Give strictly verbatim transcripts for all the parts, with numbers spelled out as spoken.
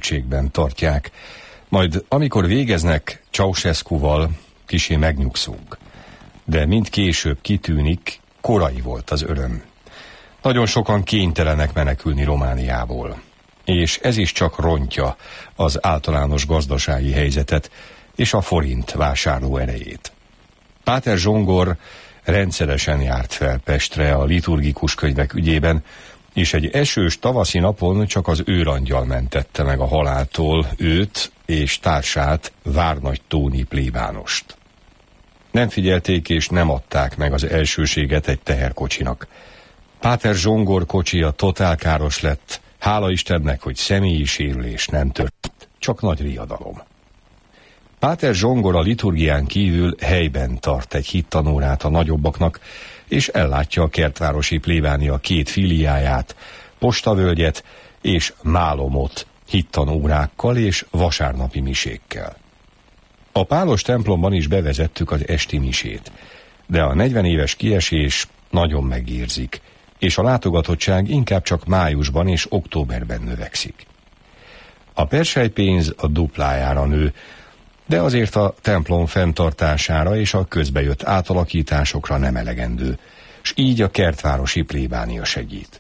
feszültségben tartják, majd amikor végeznek Ceausescuval, kissé megnyugszunk. De mind később kitűnik, korai volt az öröm. Nagyon sokan kénytelenek menekülni Romániából, és ez is csak rontja az általános gazdasági helyzetet és a forint vásárló erejét. Páter Zsongor rendszeresen járt fel Pestre a liturgikus könyvek ügyében, és egy esős tavaszi napon csak az őrangyal mentette meg a haláltól őt és társát, Várnagy Tóni plébánost. Nem figyelték és nem adták meg az elsőséget egy teherkocsinak. Páter Zsongor kocsia totálkáros lett, hála Istennek, hogy személyi sérülés nem történt, csak nagy riadalom. Páter Zsongor a liturgián kívül helyben tart egy hittanórát a nagyobbaknak, és ellátja a kertvárosi plébánia két filiáját, Postavölgyet és Málomot hittanórákkal és vasárnapi misékkel. A pálos templomban is bevezettük az esti misét, de a negyven éves kiesés nagyon megérzik, és a látogatottság inkább csak májusban és októberben növekszik. A perselypénz a duplájára nő, de azért a templom fenntartására és a közbejött átalakításokra nem elegendő, s így a kertvárosi plébánia segít.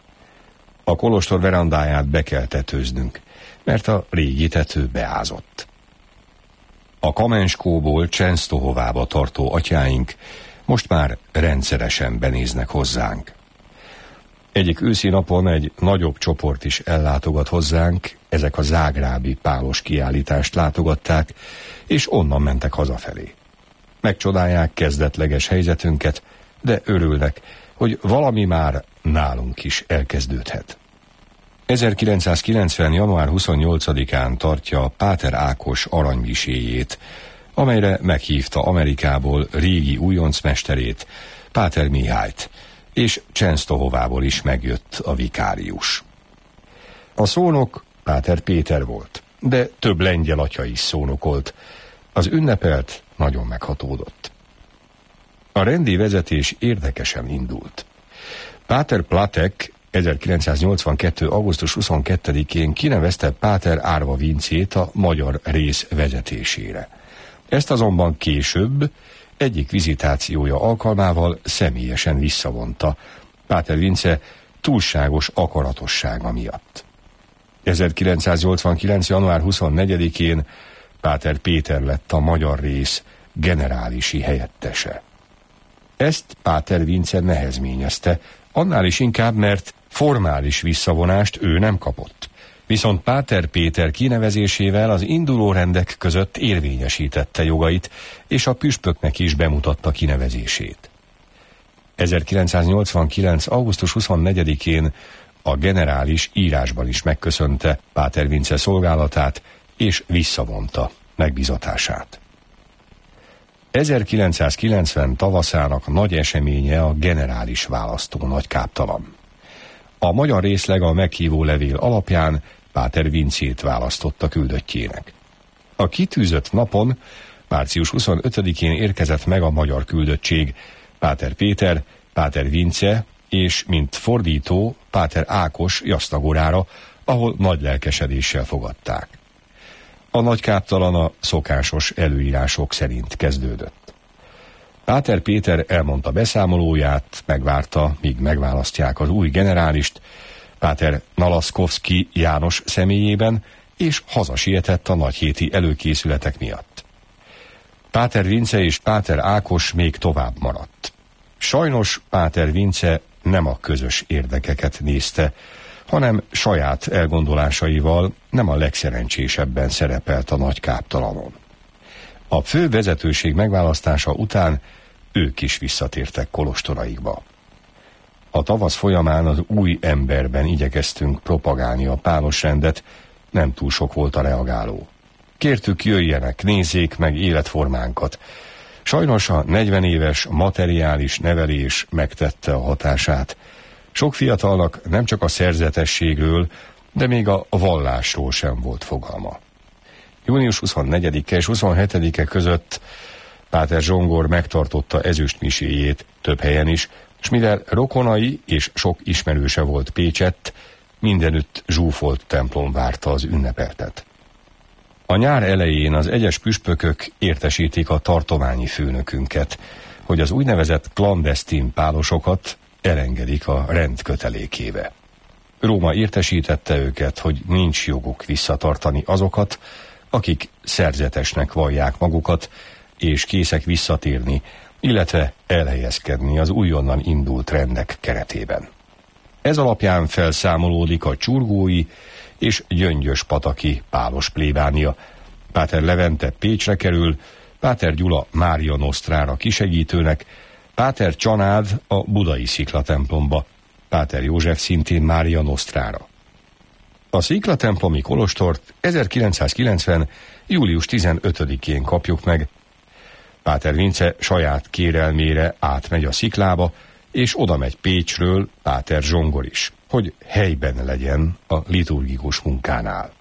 A kolostor verandáját be kell tetőznünk, mert a régi tető beázott. A Kamenskóból Csensztohovába tartó atyáink most már rendszeresen benéznek hozzánk. Egyik őszi napon egy nagyobb csoport is ellátogat hozzánk, ezek a zágrábi pálos kiállítást látogatták, és onnan mentek hazafelé. Megcsodálják kezdetleges helyzetünket, de örülnek, hogy valami már nálunk is elkezdődhet. ezerkilencszázkilencven. január huszonnyolcadikán tartja Páter Ákos aranymiséjét, amelyre meghívta Amerikából régi újoncmesterét, Páter Mihályt, és Csensztohovából is megjött a vikárius. A szónok Páter Péter volt, de több lengyel atya is szónokolt. Az ünnepelt nagyon meghatódott. A rendi vezetés érdekesen indult. Páter Platek ezerkilencszáznyolcvankettő. augusztus huszonkettedikén kinevezte Páter Árva Vincét a magyar rész vezetésére. Ezt azonban később egyik vizitációja alkalmával személyesen visszavonta, Páter Vince túlságos akaratossága miatt. ezerkilencszáznyolcvankilenc. január huszonnegyedikén Páter Péter lett a magyar rész generálisi helyettese. Ezt Páter Vince nehezményezte, annál is inkább, mert formális visszavonást ő nem kapott. Viszont Páter Péter kinevezésével az induló rendek között érvényesítette jogait, és a püspöknek is bemutatta kinevezését. ezerkilencszáznyolcvankilenc. augusztus huszonnegyedikén a generális írásban is megköszönte Páter Vince szolgálatát, és visszavonta megbízatását. ezerkilencszázkilencven tavaszának nagy eseménye a generális választó nagykáptalan. A magyar részleg a meghívó levél alapján Páter Vincét választotta küldöttjének. A kitűzött napon, március huszonötödikén érkezett meg a magyar küldöttség, Páter Péter, Páter Vince és, mint fordító, Páter Ákos Jasztagorára, ahol nagy lelkesedéssel fogadták. A nagykáptalan a szokásos előírások szerint kezdődött. Páter Péter elmondta beszámolóját, megvárta, míg megválasztják az új generálist, Páter Nalaszkowski János személyében, és hazasietett a nagyhéti előkészületek miatt. Páter Vince és Páter Ákos még tovább maradt. Sajnos Páter Vince nem a közös érdekeket nézte, hanem saját elgondolásaival nem a legszerencsésebben szerepelt a nagykáptalanon. A fő vezetőség megválasztása után ők is visszatértek kolostoraikba. A tavasz folyamán az új emberben igyekeztünk propagálni a pálosrendet, nem túl sok volt a reagáló. Kértük, jöjjenek, nézzék meg életformánkat. Sajnos a negyven éves materiális nevelés megtette a hatását. Sok fiatalnak nem csak a szerzetességről, de még a vallásról sem volt fogalma. június huszonnegyedike és huszonhetedike között Páter Zsongor megtartotta ezüstmiséjét több helyen is, és mivel rokonai és sok ismerőse volt Pécsett, mindenütt zsúfolt templom várta az ünnepeltet. A nyár elején az egyes püspökök értesítik a tartományi főnökünket, hogy az úgynevezett klandesztin pálosokat elengedik a rend kötelékébe. Róma értesítette őket, hogy nincs joguk visszatartani azokat, akik szerzetesnek vallják magukat, és készek visszatérni, illetve elhelyezkedni az újonnan indult rendek keretében. Ez alapján felszámolódik a csurgói és gyöngyös pataki pálos plébánia. Páter Levente Pécsre kerül, Páter Gyula Mária Nosztrára kisegítőnek, Páter Csanád a budai sziklatemplomba, Páter József szintén Mária Nosztrára. A sziklatemplomi kolostort ezerkilencszázkilencven. július tizenötödikén kapjuk meg. Páter Vince saját kérelmére átmegy a sziklába, és oda megy Pécsről Páter Zsongor is, hogy helyben legyen a liturgikus munkánál.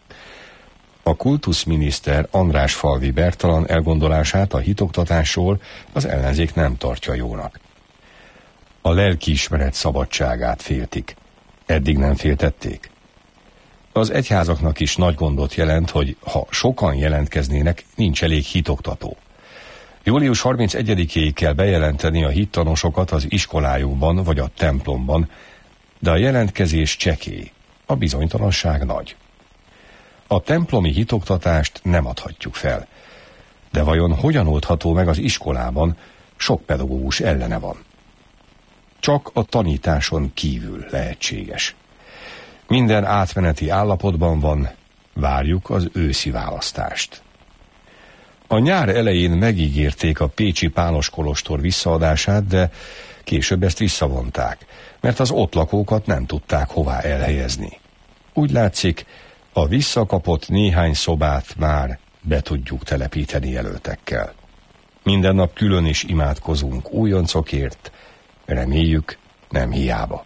A kultuszminiszter Andrásfalvi Bertalan elgondolását a hitoktatásról az ellenzék nem tartja jónak. A lelkiismeret szabadságát féltik. Eddig nem féltették. Az egyházaknak is nagy gondot jelent, hogy ha sokan jelentkeznének, nincs elég hitoktató. július harmincegyedikéig kell bejelenteni a hittanosokat az iskolájukban vagy a templomban, de a jelentkezés csekély, a bizonytalanság nagy. A templomi hitoktatást nem adhatjuk fel, de vajon hogyan oldható meg az iskolában, sok pedagógus ellene van. Csak a tanításon kívül lehetséges. Minden átmeneti állapotban van, várjuk az őszi választást. A nyár elején megígérték a pécsi pálos kolostor visszaadását, de később ezt visszavonták, mert az ott lakókat nem tudták hová elhelyezni. Úgy látszik, a visszakapott néhány szobát már be tudjuk telepíteni jelöltekkel. Minden nap külön is imádkozunk újoncokért, reméljük, nem hiába.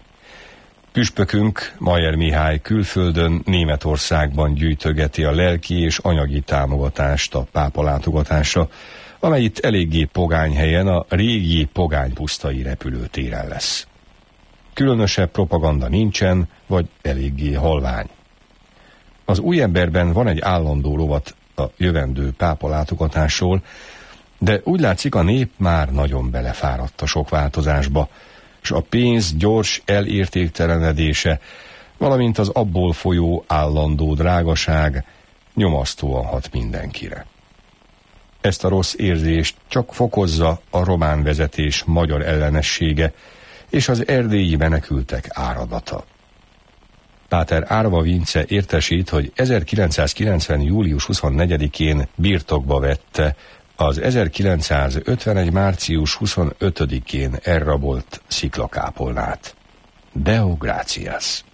Püspökünk, Mayer Mihály külföldön, Németországban gyűjtögeti a lelki és anyagi támogatást a pápa látogatásra, amely itt eléggé pogány helyen, a régi pogánypusztai repülőtéren lesz. Különösebb propaganda nincsen, vagy eléggé halvány. Az Újemberben van egy állandó rovat a jövendő pápa látogatásról, de úgy látszik, a nép már nagyon belefáradt a sok változásba, és a pénz gyors elértéktelenedése, valamint az abból folyó állandó drágaság nyomasztóan hat mindenkire. Ezt a rossz érzést csak fokozza a román vezetés magyar ellenessége és az erdélyi menekültek áradata. Páter Árva Vince értesít, hogy ezerkilencszázkilencven. július huszonnegyedikén birtokba vette az ezerkilencszázötvenegy. március huszonötödikén elrabolt sziklakápolnát. Deo gratias!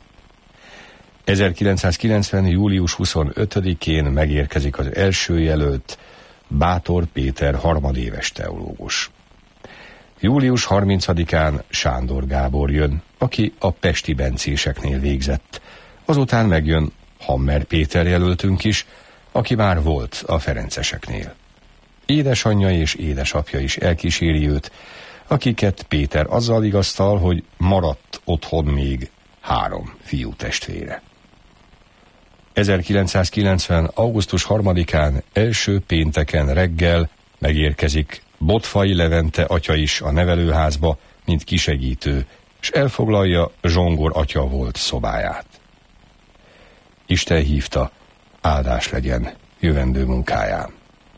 ezerkilencszázkilencven. július huszonötödikén megérkezik az első jelölt, Bátor Péter harmadéves teológus. július harmincadikán Sándor Gábor jön, aki a pesti bencéseknél végzett. Azután megjön Hammer Péter jelöltünk is, aki már volt a ferenceseknél. Édesanyja és édesapja is elkíséri őt, akiket Péter azzal vigasztal, hogy maradt otthon még három fiú testvére. ezerkilencszázkilencven. augusztus harmadikán első pénteken reggel megérkezik Botfai Levente atya is a nevelőházba, mint kisegítő, és elfoglalja Zsongor atya volt szobáját. Isten hívta, áldás legyen jövendő munkáján.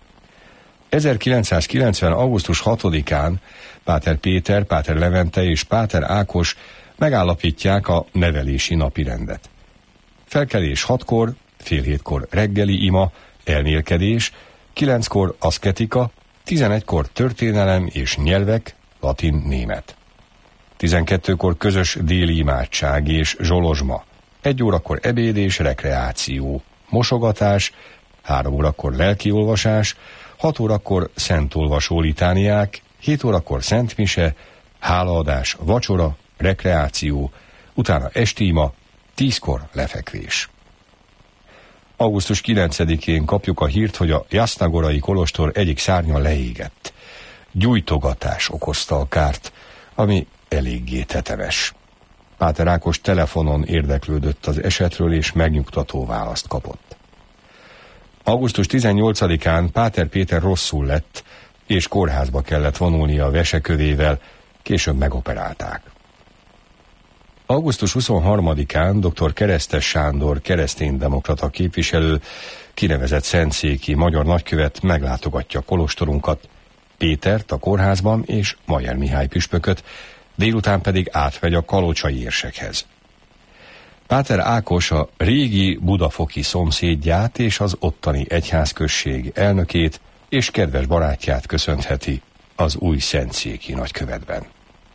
ezerkilencszázkilencven. augusztus hatodikán Páter Péter, Páter Levente és Páter Ákos megállapítják a nevelési napirendet. Felkelés hatkor, fél hétkor reggeli ima, elmélkedés, kilenckor aszketika, tizenegykor történelem és nyelvek, latin-német. tizenkettőkor közös déli imádság és zsolozsma, egy órakor ebéd és rekreáció, mosogatás, három órakor lelkiolvasás, hat órakor szentolvasó litániák, hét órakor szentmise, hálaadás, vacsora, rekreáció, utána estíma, tízkor lefekvés. augusztus kilencedikén kapjuk a hírt, hogy a Jasznagorai kolostor egyik szárnya leégett. Gyújtogatás okozta a kárt, ami eléggé tetemes. Páter Ákos telefonon érdeklődött az esetről, és megnyugtató választ kapott. augusztus tizennyolcadikán Páter Péter rosszul lett, és kórházba kellett vonulnia a vesekövével, később megoperálták. augusztus huszonharmadikán dr. Keresztes Sándor kereszténydemokrata képviselő, kinevezett szentszéki magyar nagykövet meglátogatja kolostorunkat, Pétert a kórházban és Mayer Mihály püspököt, délután pedig átmegy a kalocsai érsekhez. Páter Ákos a régi budafoki szomszédját és az ottani egyházközség elnökét és kedves barátját köszöntheti az új szentszéki nagykövetben.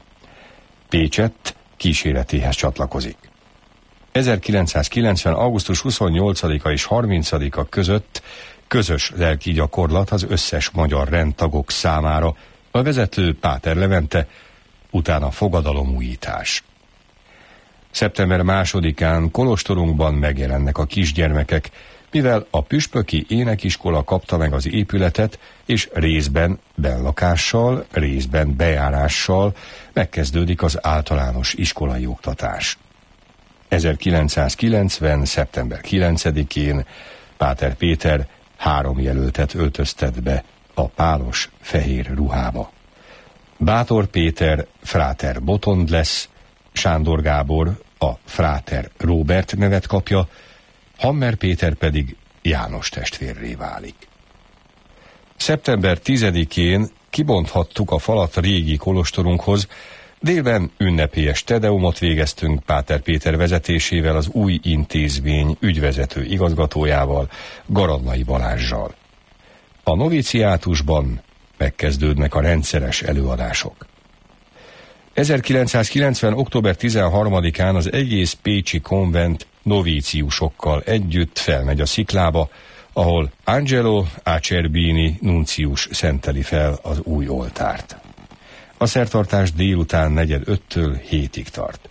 Pécsett kíséretéhez csatlakozik. ezerkilencszázkilencven. augusztus huszonnyolcadika és harmincadika között közös lelki gyakorlat az összes magyar rendtagok számára, a vezető Páter Levente, utána fogadalomújítás. szeptember másodikán kolostorunkban megjelennek a kisgyermekek, mivel a püspöki énekiskola kapta meg az épületet, és részben benlakással, részben bejárással megkezdődik az általános iskolai oktatás. ezerkilencszázkilencven. szeptember kilencedikén Páter Péter három jelöltet öltöztet be a pálos fehér ruhába. Bátor Péter fráter Botond lesz, Sándor Gábor a fráter Róbert nevet kapja, Hammer Péter pedig János testvérré válik. szeptember tizedikén kibonthattuk a falat régi kolostorunkhoz, délben ünnepélyes tedeumot végeztünk Páter Péter vezetésével, az új intézmény ügyvezető igazgatójával, Garadnai Balázssal. A noviciátusban megkezdődnek a rendszeres előadások. ezerkilencszázkilencven. október tizenharmadikán az egész pécsi konvent novíciusokkal együtt felmegy a Sziklába, ahol Angelo Acerbini nuncius szenteli fel az új oltárt. A szertartás délután negyed öttől hétig tart.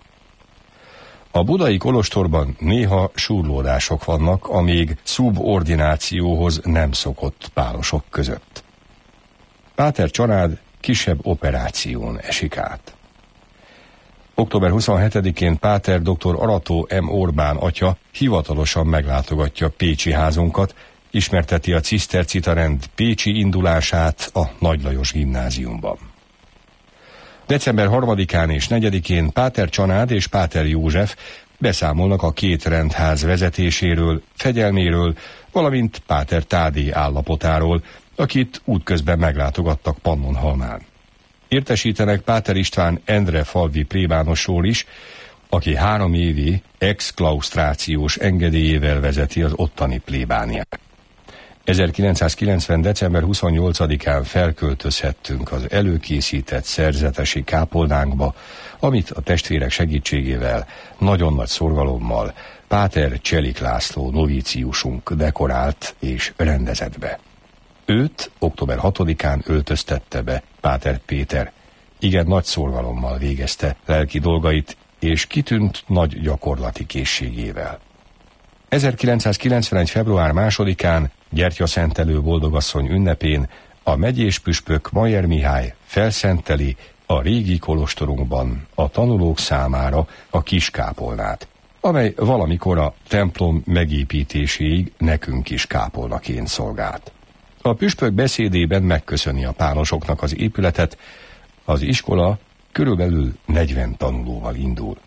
A budai kolostorban néha súrlódások vannak, a még szubordinációhoz nem szokott pálosok között. Páter család kisebb operáción esik át. október huszonhetedikén Páter dr. Arató M. Orbán atya hivatalosan meglátogatja pécsi házunkat, ismerteti a cisztercita rend pécsi indulását a Nagy Lajos gimnáziumban. december harmadikán és negyedikén Páter Csanád és Páter József beszámolnak a két rendház vezetéséről, fegyelméről, valamint Páter Tádé állapotáról, akit útközben meglátogattak Pannonhalmán. Értesítenek Páter István Endre falvi plébánosról is, aki három évi exklausztrációs engedélyével vezeti az ottani plébániát. ezerkilencszázkilencven. december huszonnyolcadikán felköltözhettünk az előkészített szerzetesi kápolnánkba, amit a testvérek segítségével, nagyon nagy szorgalommal Páter Cselik László novíciusunk dekorált és rendezett be. Őt október hatodikán öltöztette be Páter Péter. Igen nagy szorgalommal végezte lelki dolgait, és kitűnt nagy gyakorlati készségével. ezerkilencszázkilencvenegy. február másodikán gyertyaszentelő boldogasszony ünnepén a megyés püspök Mayer Mihály felszenteli a régi kolostorunkban a tanulók számára a kiskápolnát, amely valamikor a templom megépítéséig nekünk is kápolnaként szolgált. A püspök beszédében megköszöni a pálosoknak az épületet, az iskola körülbelül negyven tanulóval indul.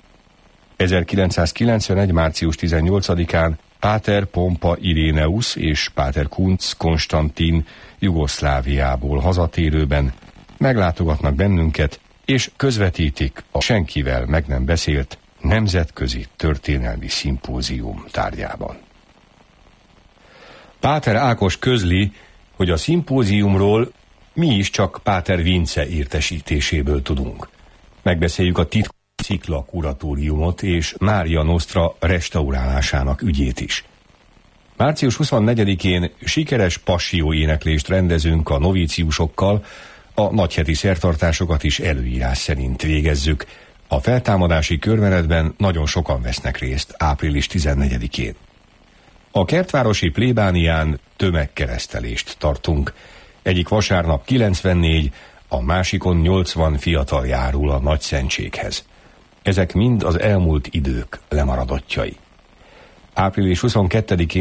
ezerkilencszázkilencvenegy. március tizennyolcadikán Páter Pompa Iréneusz és Páter Kunc Konstantin Jugoszláviából hazatérőben meglátogatnak bennünket, és közvetítik a senkivel meg nem beszélt nemzetközi történelmi szimpózium tárgyában. Páter Ákos közli, hogy a szimpóziumról mi is csak Páter Vince értesítéséből tudunk. Megbeszéljük a titkos Szikla kuratóriumot és Mária Nostra restaurálásának ügyét is. március huszonnegyedikén sikeres passzió éneklést rendezünk a novíciusokkal, a nagyheti szertartásokat is előírás szerint végezzük. A feltámadási körmenetben nagyon sokan vesznek részt április tizennegyedikén. A kertvárosi plébánián tömegkeresztelést tartunk. Egyik vasárnap kilencvennégy, a másikon nyolcvan fiatal járul a nagyszentséghez. Ezek mind az elmúlt idők lemaradottjai. április huszonkettedikén